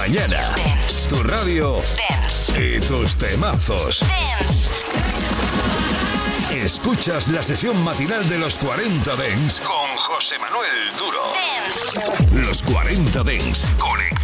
mañana. Dance. Tu radio. Dance. Y tus temazos. Dance. Escuchas la sesión matinal de los 40 Dance con José Manuel Duro. Dance. Los 40 Dance. Conecta.